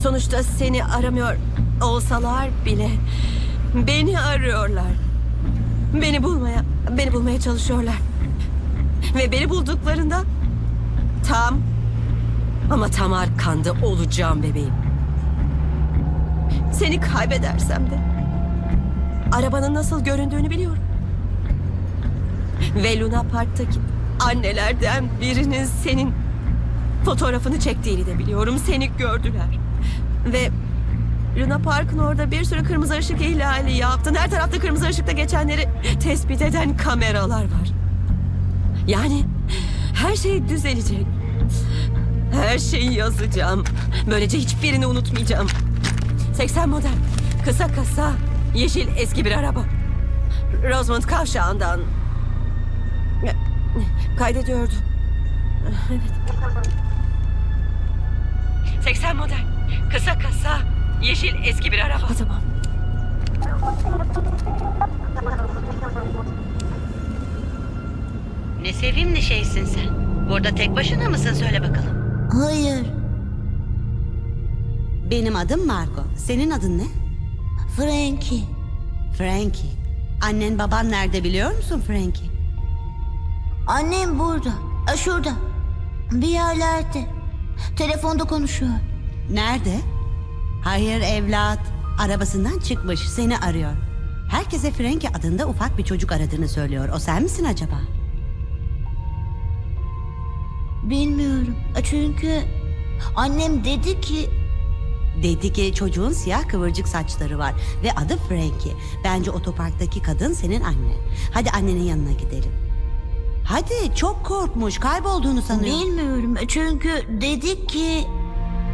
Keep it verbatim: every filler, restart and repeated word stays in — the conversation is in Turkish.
Sonuçta seni aramıyor olsalar bile beni arıyorlar. Beni bulmaya, beni bulmaya çalışıyorlar. Ve beni bulduklarında tam ama tam arkanda olacağım bebeğim. Seni kaybedersem de arabanın nasıl göründüğünü biliyorum. Ve Luna Park'taki annelerden birinin senin fotoğrafını çektiğini de biliyorum. Seni gördüler. Ve Luna Park'ın orada bir sürü kırmızı ışık ihlali yaptın. Her tarafta kırmızı ışıkta geçenleri tespit eden kameralar var. Yani her şey düzelecek. Her şeyi yazacağım. Böylece hiçbirini unutmayacağım. seksen model, kısa kasa, yeşil eski bir araba. Rosemont kavşağından kaydediyordu. Evet. seksen model, kısa kasa, yeşil eski bir araba. Tamam. Ne sevimli şeysin sen. Burada tek başına mısın söyle bakalım. Hayır, Benim adım Marco. Senin adın ne? Frankie. Frankie. Annen baban nerede biliyor musun Frankie? Annem burada, e, şurada. Bir yerlerde. Telefonda konuşuyor. Nerede? Hayır evlat. Arabasından çıkmış seni arıyor. Herkese Frankie adında ufak bir çocuk aradığını söylüyor. O sen misin acaba? Bilmiyorum. E, Çünkü annem dedi ki Dedi ki çocuğun siyah kıvırcık saçları var ve adı Frankie. Bence otoparktaki kadın senin annen. Hadi annenin yanına gidelim. Hadi çok korkmuş kaybolduğunu sanıyor. bilmiyorum. E, Çünkü dedi ki